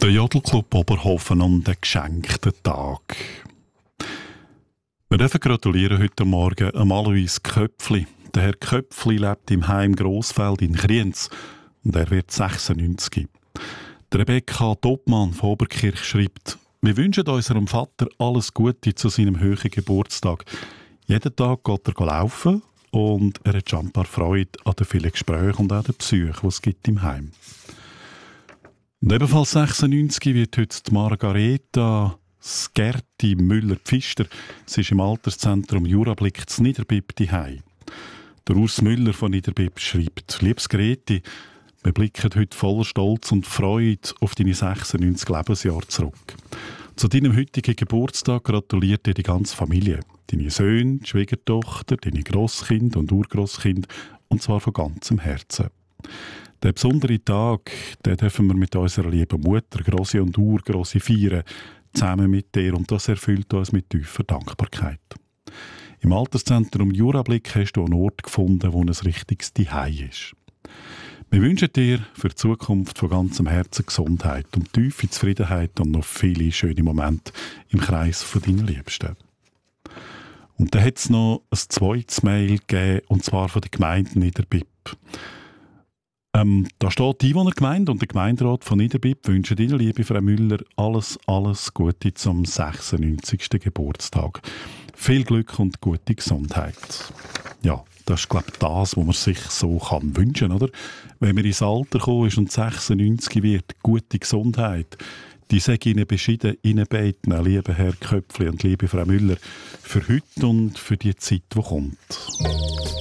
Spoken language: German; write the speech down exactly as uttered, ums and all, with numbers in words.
Der Jodelclub Oberhofen an den geschenkten Tag. Wir dürfen gratulieren heute Morgen am Alois Köpfli. Der Herr Köpfli lebt im Heim Grossfeld in Kriens und er wird sechsundneunzig. Die Rebecca Dobmann von Oberkirch schreibt: Wir wünschen unserem Vater alles Gute zu seinem höchsten Geburtstag. Jeden Tag geht er laufen und er hat schon ein paar Freude an den vielen Gesprächen und auch den Besuchen, die es gibt im Heim. Und ebenfalls sechsundneunzig wird heute die Margareta Sgerti Müller-Pfister. Sie ist im Alterszentrum Jurablick zu Niederbipp daheim. Der Urs Müller von Niederbipp schreibt: Liebes Greti, wir blicken heute voller Stolz und Freude auf deine sechsundneunzig Lebensjahre zurück. Zu deinem heutigen Geburtstag gratuliert dir die ganze Familie. Deine Söhne, die Schwiegertochter, deine Grosskind und Urgrosskind, und zwar von ganzem Herzen. Den besonderen Tag, den dürfen wir mit unserer lieben Mutter, Grossi und Urgrossi, feiern, zusammen mit dir, und das erfüllt uns mit tiefer Dankbarkeit. Im Alterszentrum Jurablick hast du einen Ort gefunden, wo ein richtiges Zuhause ist. Wir wünschen dir für die Zukunft von ganzem Herzen Gesundheit und tiefe Zufriedenheit und noch viele schöne Momente im Kreis von deinen Liebsten. Und dann hat es noch ein zweites Mail gegeben, und zwar von der Gemeinde Niederbipp. Ähm, da steht die Einwohnergemeinde und der Gemeinderat von Niederbipp wünschen Ihnen, liebe Frau Müller, alles, alles Gute zum sechsundneunzigsten Geburtstag. Viel Glück und gute Gesundheit. Ja, das ist, glaube ich, das, was man sich so kann wünschen, oder? Wenn man ins Alter gekommen ist und sechsundneunzig wird, gute Gesundheit. Die sage ich Ihnen beschieden reinbeten, liebe Herr Köpfli und liebe Frau Müller, für heute und für die Zeit, die kommt.